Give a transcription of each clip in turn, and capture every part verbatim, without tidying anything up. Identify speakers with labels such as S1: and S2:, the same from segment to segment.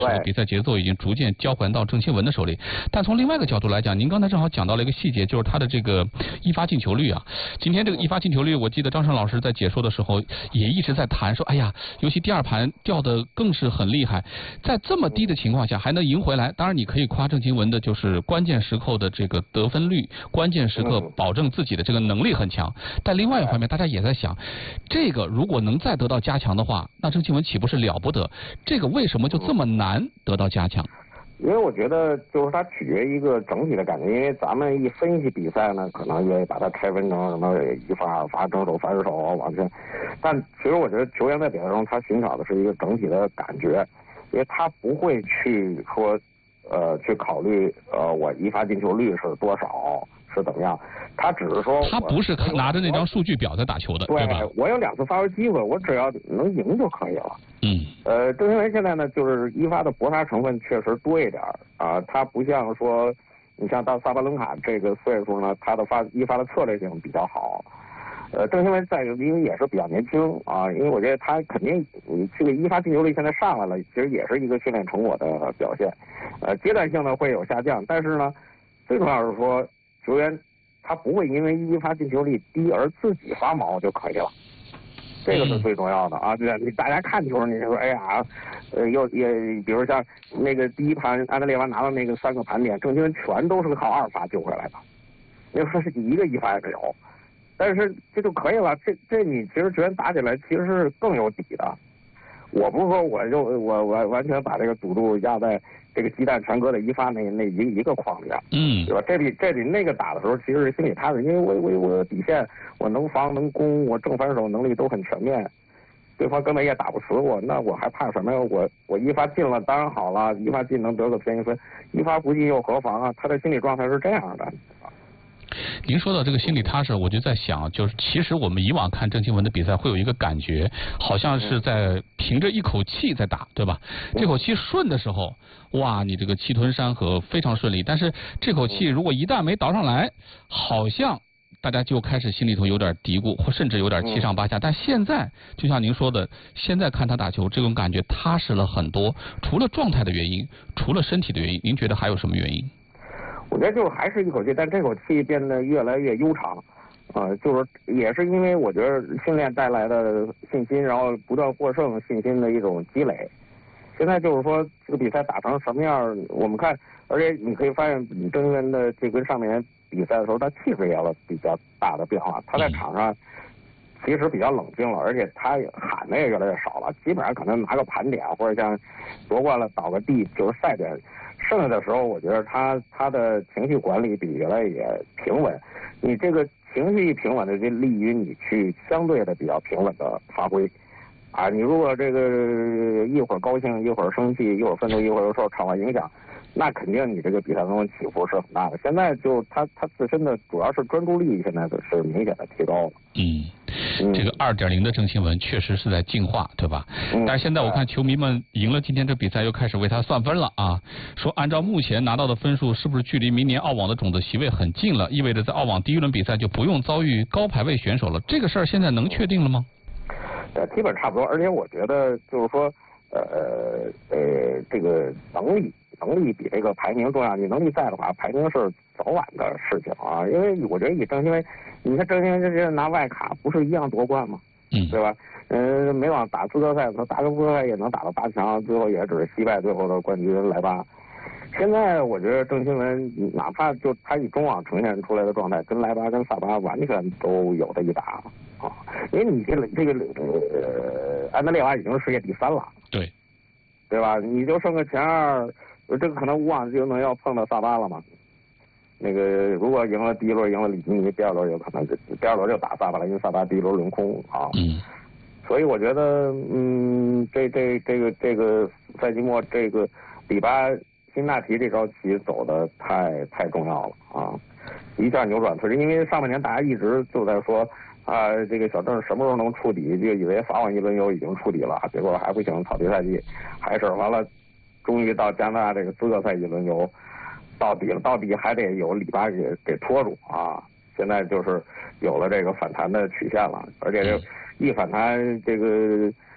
S1: 这个比赛节奏已经逐渐交还到郑钦文的手里。但从另外一个角度来讲，您刚才正好讲到了一个细节，就是他的这个一发进球率啊。今天这个一发进球率，我记得张胜老师在解说的时候也一直在谈说，哎呀，尤其第二盘掉的更是很厉害，在这么低的情况下还能赢回来。当然，你可以夸郑钦文的就是关键时刻的这个得分率，关键时刻保证自己的这个能力很强。但另外一方面，大家也在想，这个如果能再得到加强的话，那郑钦文岂不是了不得？这个为什么就这么难得到加强？
S2: 因为我觉得就是它取决于一个整体的感觉，因为咱们一分析比赛呢，可能愿意把它拆分成什么一发、二发、正手、反手、往前，但其实我觉得球员在比赛中他寻找的是一个整体的感觉，因为他不会去说，呃，去考虑呃我一发进球率是多少是怎么样，他只是说
S1: 他不是拿着那张数据表在打球的，对吧？
S2: 我有两次发挥机会，我只要能赢就可以了。
S1: 嗯，
S2: 呃，郑钦文现在呢，就是一发的搏杀成分确实多一点啊，他不像说，你像到萨巴伦卡这个岁数呢，他的发一发的策略性比较好。呃，郑钦文在因为也是比较年轻啊，因为我觉得他肯定，你这个一发进球率现在上来了，其实也是一个训练成果的表现。呃，阶段性呢会有下降，但是呢，最重要是说球员他不会因为一发进球率低而自己发毛就可以了。这个是最重要的啊！对，你大家看球，你说，哎呀，呃，又也，比如像那个第一盘安德烈娃拿到那个三个盘点，郑钦文全都是靠二发救回来的，那说是一个一发也没有，但是这就可以了。这这你其实球员打起来其实是更有底的。我不是说我就我我完全把这个赌注压在这个鸡蛋全搁在一发那那一一个框里边，
S1: 嗯，
S2: 对吧？这比这比那个打的时候，其实是心里踏实，因为我我我底线我能防能攻，我正反手能力都很全面，对方根本也打不死我，那我还怕什么呀？我我一发进了当然好了，一发进能得个便宜分，一发不进又何妨啊？他的心理状态是这样的。
S1: 您说到这个心理踏实，我就在想，就是其实我们以往看郑钦文的比赛会有一个感觉，好像是在凭着一口气在打，对吧？这口气顺的时候，哇，你这个气吞山河非常顺利，但是这口气如果一旦没倒上来，好像大家就开始心里头有点嘀咕，或甚至有点七上八下。但现在就像您说的，现在看他打球，这种感觉踏实了很多。除了状态的原因，除了身体的原因，您觉得还有什么原因？
S2: 我觉得就是还是一口气，但这口气变得越来越悠长，啊、呃，就是也是因为我觉得训练带来的信心，然后不断获胜信心的一种积累。现在就是说这个比赛打成什么样，我们看，而且你可以发现郑钦文的这跟上面比赛的时候，他气质也有了比较大的变化。他在场上其实比较冷静了，而且他喊的也越来越少了，基本上可能拿个盘点或者像夺冠了倒个地就是赛点。剩下的时候，我觉得他他的情绪管理比原来也平稳。你这个情绪一平稳的，就利于你去相对的比较平稳的发挥。啊，你如果这个一会儿高兴，一会儿生气，一会儿愤怒，一会儿又受场外影响，那肯定你这个比赛中起伏是很大的。现在就他他自身的主要是专注力，现在是明显的提高了。
S1: 嗯。这个二点零的郑钦文确实是在进化，对吧？
S2: 嗯、
S1: 但是现在我看球迷们赢了今天这比赛，又开始为他算分了啊！说按照目前拿到的分数，是不是距离明年澳网的种子席位很近了？意味着在澳网第一轮比赛就不用遭遇高排位选手了。这个事儿现在能确定了吗？
S2: 呃，基本差不多。而且我觉得就是说，呃呃，这个能力能力比这个排名重要。你能力在的话，排名是早晚的事情啊。因为我觉得以郑钦文，你看郑钦文这些拿外卡不是一样夺冠吗？
S1: 嗯，
S2: 对吧？嗯、呃，美网打资格赛，他打个资格赛也能打到八强，最后也只是惜败最后的冠军莱巴。现在我觉得郑钦文，哪怕就他以中网呈现出来的状态，跟莱巴跟萨巴完全都有的一打啊。因为你这个这个呃，安德烈娃已经是世界第三了，
S1: 对，
S2: 对吧？你就剩个前二，这个可能无望就能要碰到萨巴了嘛。那个如果赢了第一轮，赢了里基尼，第二轮有可能就第二轮就打萨巴了，因为萨巴第一轮轮空啊。
S1: 嗯。
S2: 所以我觉得，嗯，这这这个这个赛季末这个里巴辛纳提这招棋走的太太重要了啊！一下扭转退，因为上半年大家一直就在说啊，这个小郑什么时候能触底，就以为法网一轮游已经触底了，结果还不行，草地赛季还是完了，终于到加拿大这个资格赛一轮游到底了，到底还得有里巴给给拖住啊！现在就是有了这个反弹的曲线了，而且这一反弹，这个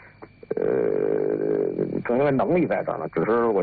S2: 呃，郑钦文能力在这儿呢，只是我。